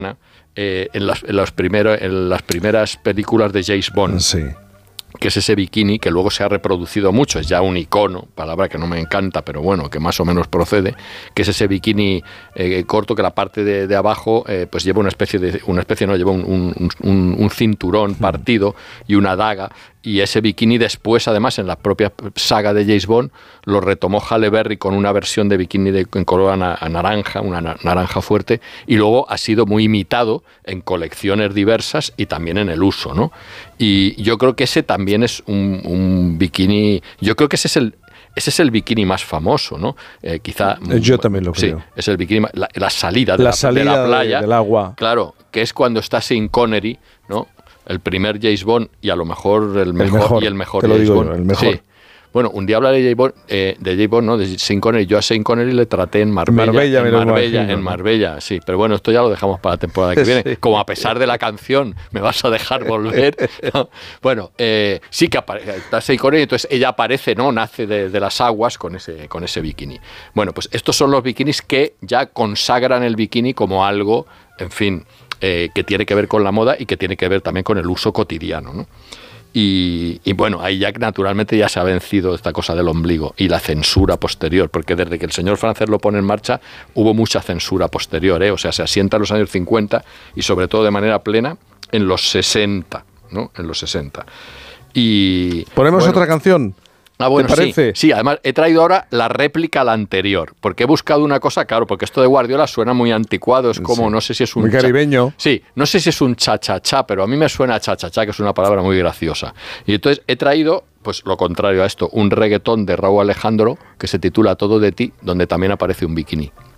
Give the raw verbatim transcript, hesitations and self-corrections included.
eh, en, las, en, los primeros, en las primeras películas de James Bond. Sí. Que es ese bikini que luego se ha reproducido mucho, es ya un icono, palabra que no me encanta, pero bueno, que más o menos procede, que es ese bikini eh, corto que la parte de, de abajo eh, pues lleva una especie de, una especie no, lleva un, un, un, un cinturón partido y una daga, y ese bikini después, además, en la propia saga de James Bond, lo retomó Halle Berry con una versión de bikini de, en color a, a naranja, una na, naranja fuerte, y luego ha sido muy imitado en colecciones diversas y también en el uso, ¿no? Y yo creo que ese también es un, un bikini, yo creo que ese es el ese es el bikini más famoso, ¿no? Eh, quizá yo también lo creo. Sí, es el bikini, la, la salida de la, la, salida de la playa, de, del agua. Claro, que es cuando está Sean Connery, ¿no? El primer James Bond y a lo mejor el mejor, el mejor y el mejor te lo James digo Bond. Yo, el mejor. Sí. Bueno, un día hablaré de James Bond, eh, de James Bond, ¿no? De Sean Connery. Yo a Sean Connery le traté en Marbella. Marbella en Marbella, Marbella, en Marbella, sí. Pero bueno, esto ya lo dejamos para la temporada que viene. Sí. Como a pesar de la canción, me vas a dejar volver. ¿No? Bueno, eh, sí que aparece Sean Connery, entonces ella aparece, ¿no? Nace de, de las aguas con ese, con ese bikini. Bueno, pues estos son los bikinis que ya consagran el bikini como algo, en fin, eh, que tiene que ver con la moda y que tiene que ver también con el uso cotidiano, ¿no? Y, y bueno, ahí ya naturalmente ya se ha vencido esta cosa del ombligo y la censura posterior, porque desde que el señor francés lo pone en marcha hubo mucha censura posterior, ¿eh? O sea, se asienta en los años cincuenta y sobre todo de manera plena en los sesenta, ¿no? En los sesenta. Y ¿Ponemos bueno, otra canción? Ah, bueno, ¿te parece? Sí, sí, además he traído ahora la réplica a la anterior, porque he buscado una cosa, claro, porque esto de Guardiola suena muy anticuado, es como, sí, no sé si es un... Muy caribeño. Cha, sí, no sé si es un cha-cha-cha, pero a mí me suena cha-cha-cha, que es una palabra muy graciosa. Y entonces he traído, pues lo contrario a esto, un reggaetón de Rauw Alejandro, que se titula Todo de ti, donde también aparece un bikini.